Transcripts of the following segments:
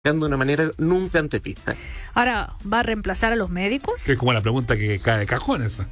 de una manera nunca antes vista. Ahora, ¿va a reemplazar a los médicos? Que es como la pregunta que cae de cajón esa.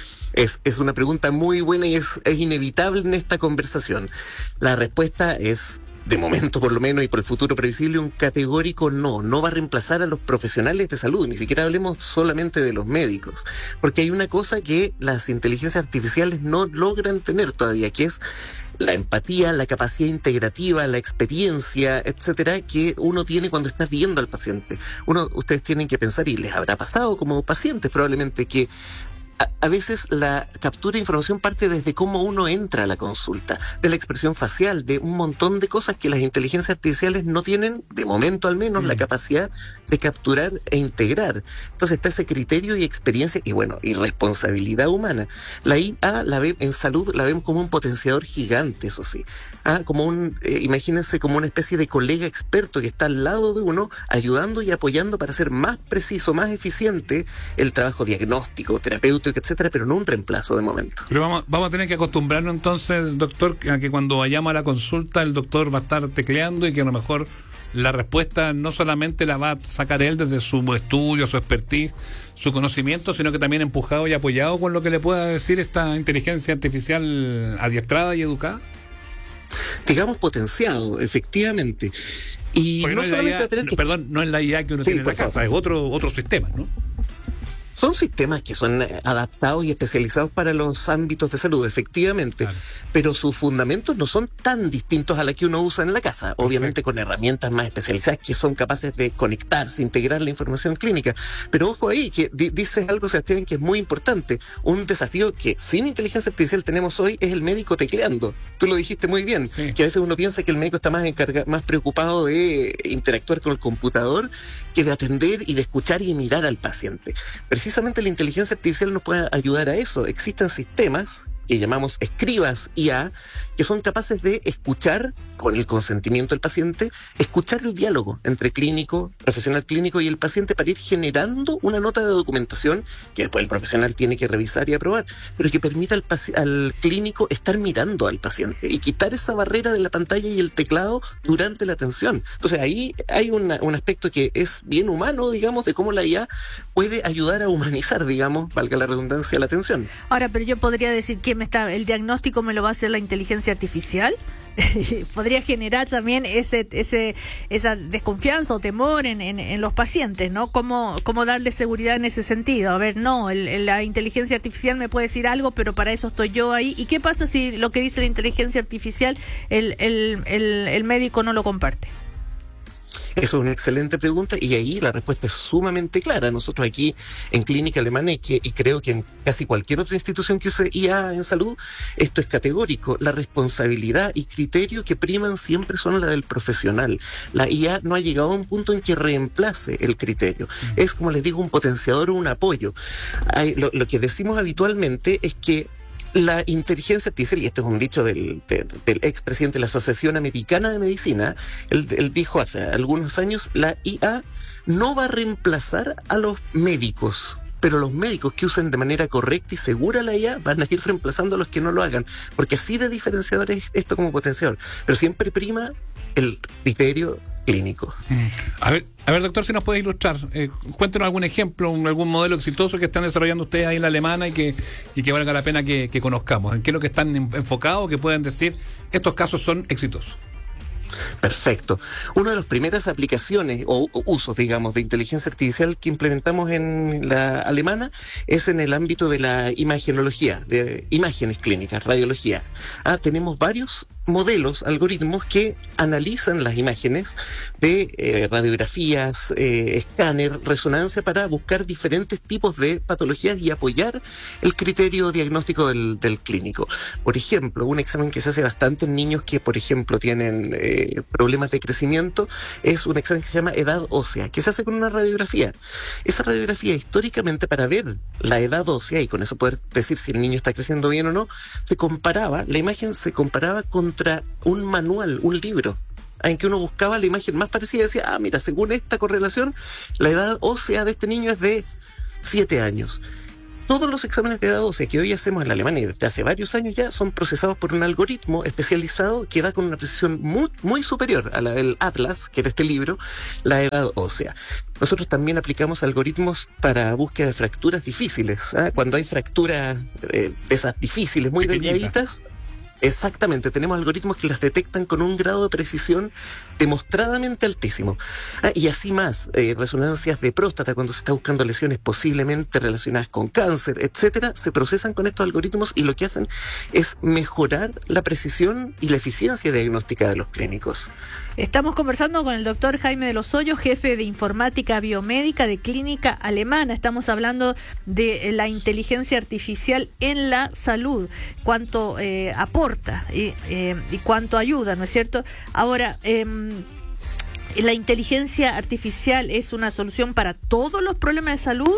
Es una pregunta muy buena y es inevitable en esta conversación. La respuesta es, de momento por lo menos y por el futuro previsible, un categórico no. No va a reemplazar a los profesionales de salud, ni siquiera hablemos solamente de los médicos, porque hay una cosa que las inteligencias artificiales no logran tener todavía, que es la empatía, la capacidad integrativa, la experiencia, etcétera, que uno tiene cuando está viendo al paciente. Ustedes tienen que pensar, y les habrá pasado como pacientes probablemente, que a veces la captura de información parte desde cómo uno entra a la consulta, de la expresión facial, de un montón de cosas que las inteligencias artificiales no tienen, de momento al menos, la capacidad de capturar e integrar. Entonces está ese criterio y experiencia y responsabilidad humana. La IA en salud la vemos como un potenciador gigante, eso sí. Imagínense como una especie de colega experto que está al lado de uno, ayudando y apoyando para hacer más preciso, más eficiente el trabajo diagnóstico, terapéutico, etcétera, pero no un reemplazo de momento. Pero vamos a tener que acostumbrarnos entonces, doctor, a que cuando vayamos a la consulta el doctor va a estar tecleando y que a lo mejor la respuesta no solamente la va a sacar él desde su estudio, su expertise, su conocimiento, sino que también empujado y apoyado con lo que le pueda decir esta inteligencia artificial adiestrada y educada. Digamos potenciado, efectivamente. Y porque no solamente no es la IA que uno tiene en la casa, es otro sistema, ¿no? Son sistemas que son adaptados y especializados para los ámbitos de salud, efectivamente, claro. Pero sus fundamentos no son tan distintos a la que uno usa en la casa, obviamente con herramientas más especializadas que son capaces de conectarse, integrar la información clínica. Pero ojo ahí, que dices algo, Sebastián, que es muy importante. Un desafío que sin inteligencia artificial tenemos hoy es el médico tecleando. Tú lo dijiste muy bien, sí. Que a veces uno piensa que el médico está más preocupado de interactuar con el computador que de atender y de escuchar y mirar al paciente. Precisamente la inteligencia artificial nos puede ayudar a eso. Existen sistemas que llamamos escribas IA, que son capaces de escuchar, con el consentimiento del paciente, escuchar el diálogo entre profesional clínico y el paciente para ir generando una nota de documentación que después el profesional tiene que revisar y aprobar, pero que permita al clínico estar mirando al paciente y quitar esa barrera de la pantalla y el teclado durante la atención. Entonces ahí hay un aspecto que es bien humano, digamos, de cómo la IA puede ayudar a humanizar, digamos, valga la redundancia, la atención. Ahora, pero yo podría decir que el diagnóstico me lo va a hacer la inteligencia artificial. Podría generar también esa desconfianza o temor en los pacientes, ¿no? ¿Cómo darle seguridad en ese sentido? A ver, no, la inteligencia artificial me puede decir algo, pero para eso estoy yo ahí. ¿Y qué pasa si lo que dice la inteligencia artificial el médico no lo comparte? Eso es una excelente pregunta y ahí la respuesta es sumamente clara. Nosotros aquí en Clínica Alemana y creo que en casi cualquier otra institución que use IA en salud, esto es categórico. La responsabilidad y criterio que priman siempre son la del profesional. La IA no ha llegado a un punto en que reemplace el criterio. Es, como les digo, un potenciador o un apoyo. Lo que decimos habitualmente es que la inteligencia artificial, y esto es un dicho del expresidente de la Asociación Americana de Medicina, él dijo hace algunos años, la IA no va a reemplazar a los médicos, pero los médicos que usen de manera correcta y segura la IA van a ir reemplazando a los que no lo hagan, porque así de diferenciador es esto como potenciador, pero siempre prima el criterio clínico. A ver, doctor, si nos puede ilustrar, cuéntenos algún ejemplo, algún modelo exitoso que están desarrollando ustedes ahí en la alemana y que valga la pena que conozcamos. ¿En qué es lo que están enfocados, que pueden decir estos casos son exitosos? Perfecto. Una de las primeras aplicaciones o usos, digamos, de inteligencia artificial que implementamos en la alemana es en el ámbito de la imagenología, de imágenes clínicas, radiología. Tenemos varios modelos, algoritmos que analizan las imágenes de radiografías, escáner, resonancia para buscar diferentes tipos de patologías y apoyar el criterio diagnóstico del clínico. Por ejemplo, un examen que se hace bastante en niños que, por ejemplo, tienen problemas de crecimiento, es un examen que se llama edad ósea, que se hace con una radiografía. Esa radiografía, históricamente, para ver la edad ósea y con eso poder decir si el niño está creciendo bien o no, la imagen se comparaba contra un manual, un libro, en que uno buscaba la imagen más parecida y decía, mira, según esta correlación, la edad ósea de este niño es de 7 años. todos los exámenes de edad ósea que hoy hacemos en la Alemania desde hace varios años ya son procesados por un algoritmo especializado que da con una precisión muy, muy superior a la del Atlas, que era este libro, la edad ósea. Nosotros también aplicamos algoritmos para búsqueda de fracturas difíciles. Cuando hay fracturas esas difíciles, muy delgaditas, exactamente, tenemos algoritmos que las detectan con un grado de precisión demostradamente altísimo. Y así más, resonancias de próstata cuando se está buscando lesiones posiblemente relacionadas con cáncer, etcétera, se procesan con estos algoritmos y lo que hacen es mejorar la precisión y la eficiencia diagnóstica de los clínicos. Estamos conversando con el doctor Jaime de los Hoyos, jefe de informática biomédica de Clínica Alemana. Estamos hablando de la inteligencia artificial en la salud, cuánto aporta y cuánto ayuda, ¿no es cierto? Ahora, ¿la inteligencia artificial es una solución para todos los problemas de salud?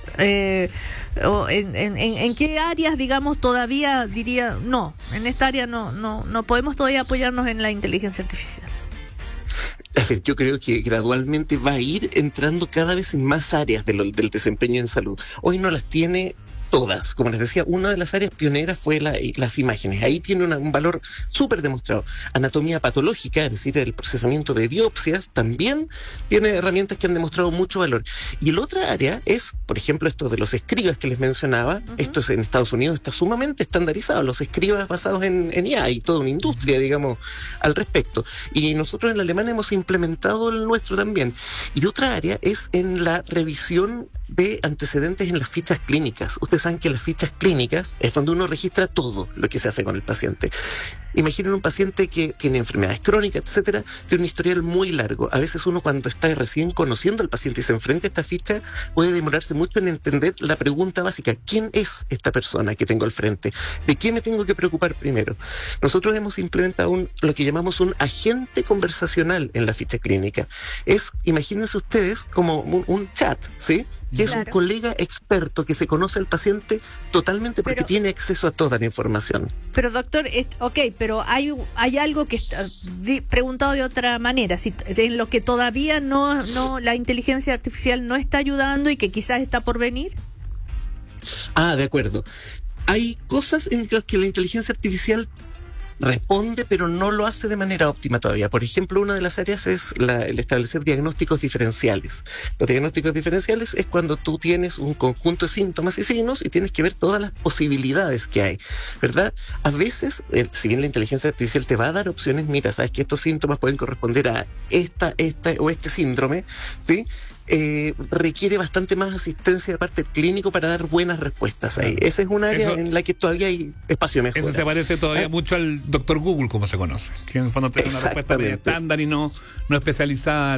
O ¿En qué áreas, digamos, todavía diría no? En esta área no podemos todavía apoyarnos en la inteligencia artificial. A ver, yo creo que gradualmente va a ir entrando cada vez en más áreas del desempeño en salud. Hoy no las tiene todas. Como les decía, una de las áreas pioneras fue las imágenes. Ahí tiene un valor súper demostrado. Anatomía patológica, es decir, el procesamiento de biopsias, también tiene herramientas que han demostrado mucho valor. Y la otra área es, por ejemplo, esto de los escribas que les mencionaba. Esto en Estados Unidos está sumamente estandarizado. Los escribas basados en IA y toda una industria, digamos, al respecto. Y nosotros en la Alemania hemos implementado el nuestro también. Y otra área es en la revisión de antecedentes en las fichas clínicas. Ustedes saben que las fichas clínicas es donde uno registra todo lo que se hace con el paciente. Imaginen un paciente que tiene enfermedades crónicas, etcétera, tiene un historial muy largo. A veces uno, cuando está recién conociendo al paciente y se enfrenta a esta ficha, puede demorarse mucho en entender la pregunta básica: ¿quién es esta persona que tengo al frente? ¿De qué me tengo que preocupar primero? Nosotros hemos implementado lo que llamamos un agente conversacional en la ficha clínica. Imagínense ustedes como un chat, ¿sí? Que es un colega experto que se conoce al paciente totalmente porque tiene acceso a toda la información. Pero doctor, pero hay algo que preguntado de otra manera, si en lo que todavía no la inteligencia artificial no está ayudando y que quizás está por venir. De acuerdo. Hay cosas en las que la inteligencia artificial responde, pero no lo hace de manera óptima todavía. Por ejemplo, una de las áreas es el establecer diagnósticos diferenciales. Los diagnósticos diferenciales es cuando tú tienes un conjunto de síntomas y signos y tienes que ver todas las posibilidades que hay, ¿verdad? A veces, si bien la inteligencia artificial te va a dar opciones, mira, sabes que estos síntomas pueden corresponder a esta o este síndrome, ¿sí? Requiere bastante más asistencia de parte del clínico para dar buenas respuestas ahí. Esa es un área en la que todavía hay espacio mejor. Eso se parece todavía mucho al doctor Google, como se conoce, que en el fondo tiene una respuesta media estándar y no especializada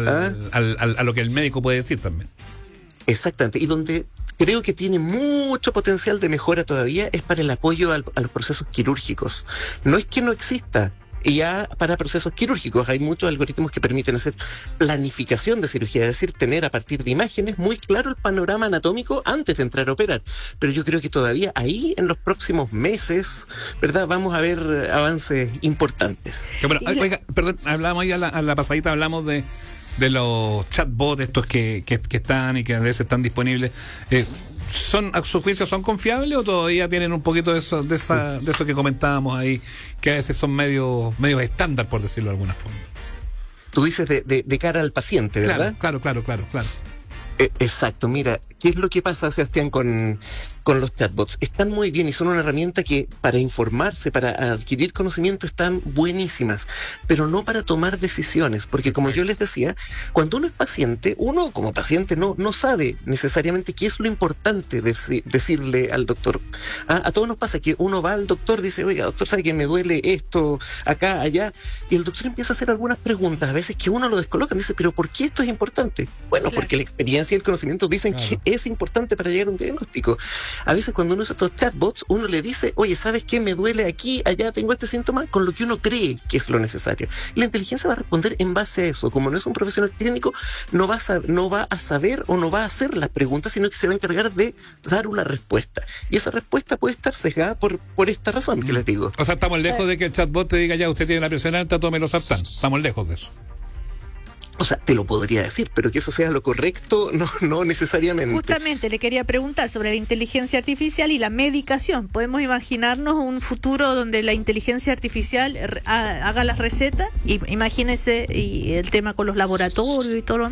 a lo que el médico puede decir también. Exactamente, y donde creo que tiene mucho potencial de mejora todavía es para el apoyo a los procesos quirúrgicos. No es que no exista. Y ya para procesos quirúrgicos hay muchos algoritmos que permiten hacer planificación de cirugía, es decir, tener a partir de imágenes muy claro el panorama anatómico antes de entrar a operar. Pero yo creo que todavía ahí, en los próximos meses, ¿verdad?, vamos a ver avances importantes. Oiga, perdón, hablamos ahí a la pasadita, hablamos de los chatbots estos que están y que a veces están disponibles. ¿A su juicio son confiables o todavía tienen un poquito de eso que comentábamos ahí, que a veces son medio estándar, por decirlo de alguna forma? Tú dices de cara al paciente, ¿verdad? Claro. Exacto, mira, ¿qué es lo que pasa, Sebastián, con los chatbots? Están muy bien y son una herramienta que para informarse, para adquirir conocimiento, están buenísimas, pero no para tomar decisiones, porque como yo les decía, cuando uno es paciente, uno como paciente no sabe necesariamente qué es lo importante decirle al doctor. A todos nos pasa que uno va al doctor, dice: oiga, doctor, ¿sabe que me duele esto, acá, allá? Y el doctor empieza a hacer algunas preguntas, a veces que uno lo descoloca, dice: ¿pero por qué esto es importante? Bueno, porque la experiencia y el conocimiento dicen que es importante para llegar a un diagnóstico. A veces cuando uno usa estos chatbots, uno le dice: oye, ¿sabes qué? Me duele aquí, allá, tengo este síntoma, con lo que uno cree que es lo necesario. Y la inteligencia va a responder en base a eso. Como no es un profesional clínico, no va a saber o no va a hacer las preguntas, sino que se va a encargar de dar una respuesta. Y esa respuesta puede estar sesgada por esta razón que les digo. O sea, estamos lejos de que el chatbot te diga: ya, usted tiene la presión alta, tome los sartán. Estamos lejos de eso. O sea, te lo podría decir, pero que eso sea lo correcto, no necesariamente. Justamente le quería preguntar sobre la inteligencia artificial y la medicación. ¿Podemos imaginarnos un futuro donde la inteligencia artificial haga las recetas? Imagínese y el tema con los laboratorios y todo lo